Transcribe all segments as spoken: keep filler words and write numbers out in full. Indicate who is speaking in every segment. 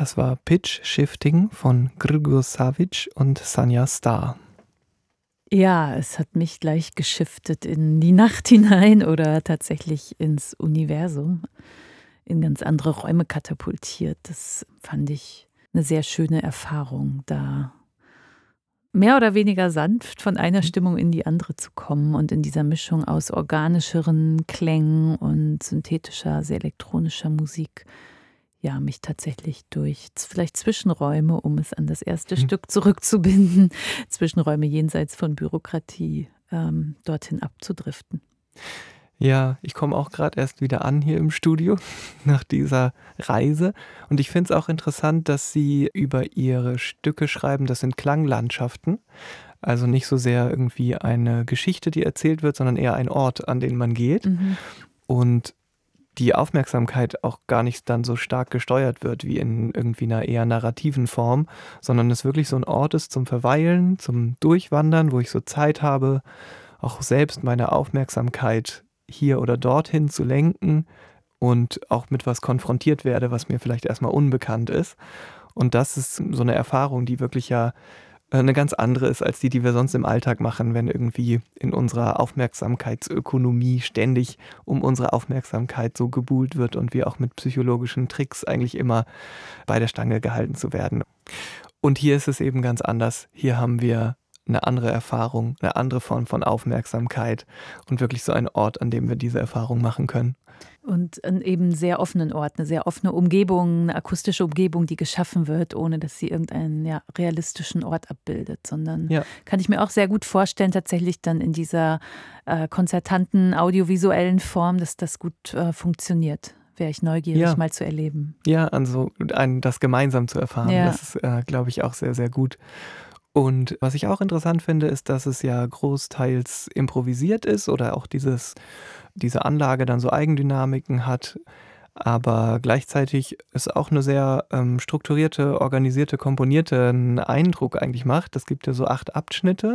Speaker 1: Das war Pitch Shifting von Grigor Savic und Sanja Star.
Speaker 2: Ja, es hat mich gleich geschiftet in die Nacht hinein oder tatsächlich ins Universum, in ganz andere Räume katapultiert. Das fand ich eine sehr schöne Erfahrung, da mehr oder weniger sanft von einer Stimmung in die andere zu kommen und in dieser Mischung aus organischeren Klängen und synthetischer, sehr elektronischer Musik, ja, mich tatsächlich durch vielleicht Zwischenräume, um es an das erste mhm. Stück zurückzubinden, Zwischenräume jenseits von Bürokratie, ähm, dorthin abzudriften.
Speaker 1: Ja, ich komme auch gerade erst wieder an hier im Studio nach dieser Reise und ich finde es auch interessant, dass Sie über Ihre Stücke schreiben, das sind Klanglandschaften, also nicht so sehr irgendwie eine Geschichte, die erzählt wird, sondern eher ein Ort, an den man geht mhm. und die Aufmerksamkeit auch gar nicht dann so stark gesteuert wird wie in irgendwie einer eher narrativen Form, sondern es wirklich so ein Ort ist zum Verweilen, zum Durchwandern, wo ich so Zeit habe, auch selbst meine Aufmerksamkeit hier oder dorthin zu lenken und auch mit was konfrontiert werde, was mir vielleicht erstmal unbekannt ist. Und das ist so eine Erfahrung, die wirklich ja eine ganz andere ist als die, die wir sonst im Alltag machen, wenn irgendwie in unserer Aufmerksamkeitsökonomie ständig um unsere Aufmerksamkeit so gebuhlt wird und wir auch mit psychologischen Tricks eigentlich immer bei der Stange gehalten zu werden. Und hier ist es eben ganz anders. Hier haben wir eine andere Erfahrung, eine andere Form von Aufmerksamkeit und wirklich so einen Ort, an dem wir diese Erfahrung machen können.
Speaker 2: Und einen eben sehr offenen Ort, eine sehr offene Umgebung, eine akustische Umgebung, die geschaffen wird, ohne dass sie irgendeinen ja, realistischen Ort abbildet, sondern ja. kann ich mir auch sehr gut vorstellen, tatsächlich dann in dieser äh, konzertanten, audiovisuellen Form, dass das gut äh, funktioniert. Wäre ich neugierig, ja. mal zu erleben.
Speaker 1: Ja, also ein, das gemeinsam zu erfahren, ja. das ist, äh, glaube ich, auch sehr, sehr gut. Und was ich auch interessant finde, ist, dass es ja großteils improvisiert ist oder auch dieses, diese Anlage dann so Eigendynamiken hat, aber gleichzeitig es auch eine sehr ähm, strukturierte, organisierte, komponierte Eindruck eigentlich macht. Es gibt ja so acht Abschnitte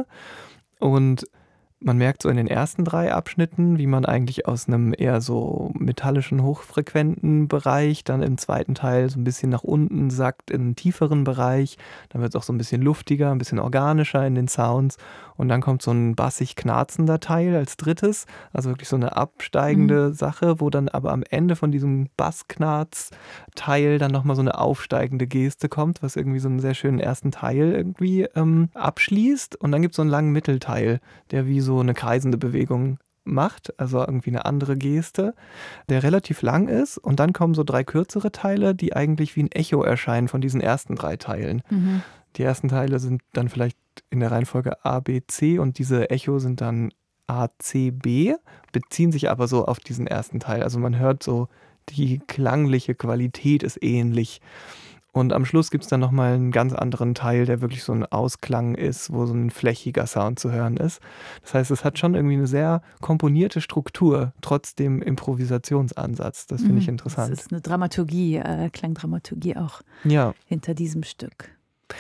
Speaker 1: und man merkt so in den ersten drei Abschnitten, wie man eigentlich aus einem eher so metallischen, hochfrequenten Bereich dann im zweiten Teil so ein bisschen nach unten sackt in einen tieferen Bereich. Dann wird es auch so ein bisschen luftiger, ein bisschen organischer in den Sounds. Und dann kommt so ein bassig knarzender Teil als drittes. Also wirklich so eine absteigende mhm. Sache, wo dann aber am Ende von diesem Bassknarz-Teil dann nochmal so eine aufsteigende Geste kommt, was irgendwie so einen sehr schönen ersten Teil irgendwie ähm, abschließt. Und dann gibt es so einen langen Mittelteil, der wie so so eine kreisende Bewegung macht, also irgendwie eine andere Geste, der relativ lang ist und dann kommen so drei kürzere Teile, die eigentlich wie ein Echo erscheinen von diesen ersten drei Teilen. Mhm. Die ersten Teile sind dann vielleicht in der Reihenfolge A, B, C und diese Echo sind dann A, C, B, beziehen sich aber so auf diesen ersten Teil. Also man hört so, die klangliche Qualität ist ähnlich. Und am Schluss gibt es dann nochmal einen ganz anderen Teil, der wirklich so ein Ausklang ist, wo so ein flächiger Sound zu hören ist. Das heißt, es hat schon irgendwie eine sehr komponierte Struktur, trotz dem Improvisationsansatz. Das finde ich interessant.
Speaker 2: Das ist eine Dramaturgie, äh, Klangdramaturgie auch
Speaker 1: ja.
Speaker 2: hinter diesem Stück.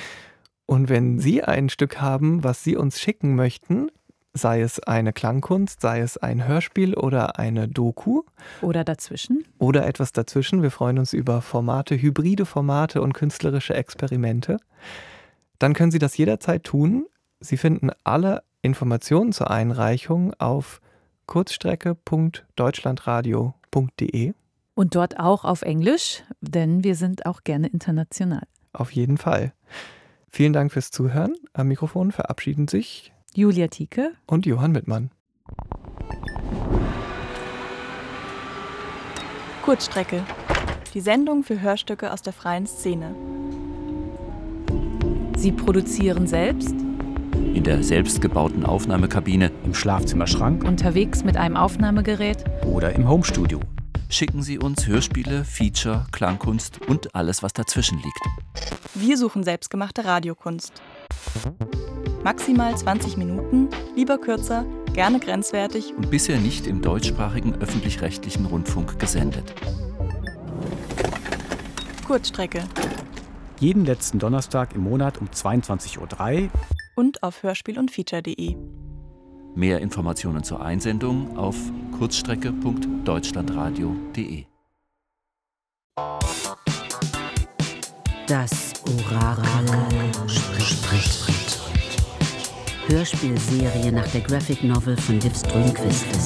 Speaker 1: Und wenn Sie ein Stück haben, was Sie uns schicken möchten, sei es eine Klangkunst, sei es ein Hörspiel oder eine Doku.
Speaker 2: Oder dazwischen.
Speaker 1: Oder etwas dazwischen. Wir freuen uns über Formate, hybride Formate und künstlerische Experimente. Dann können Sie das jederzeit tun. Sie finden alle Informationen zur Einreichung auf kurzstrecke punkt deutschlandradio punkt de.
Speaker 2: Und dort auch auf Englisch, denn wir sind auch gerne international.
Speaker 1: Auf jeden Fall. Vielen Dank fürs Zuhören. Am Mikrofon verabschieden sich
Speaker 2: Julia Thieke
Speaker 1: und Johann Wittmann.
Speaker 3: Kurzstrecke. Die Sendung für Hörstücke aus der freien Szene.
Speaker 2: Sie produzieren selbst?
Speaker 4: In der selbstgebauten Aufnahmekabine,
Speaker 5: im Schlafzimmerschrank,
Speaker 2: unterwegs mit einem Aufnahmegerät
Speaker 5: oder im Homestudio.
Speaker 4: Schicken Sie uns Hörspiele, Feature, Klangkunst und alles, was dazwischen liegt.
Speaker 3: Wir suchen selbstgemachte Radiokunst. Maximal zwanzig Minuten, lieber kürzer, gerne grenzwertig
Speaker 4: und bisher nicht im deutschsprachigen öffentlich-rechtlichen Rundfunk gesendet.
Speaker 3: Kurzstrecke.
Speaker 5: Jeden letzten Donnerstag im Monat um zweiundzwanzig Uhr drei
Speaker 3: und auf hörspiel und feature punkt de.
Speaker 4: Mehr Informationen zur Einsendung auf kurzstrecke punkt deutschlandradio punkt de.
Speaker 6: Das Orakel spricht. Hörspielserie nach der Graphic Novel von Liv Strömquist.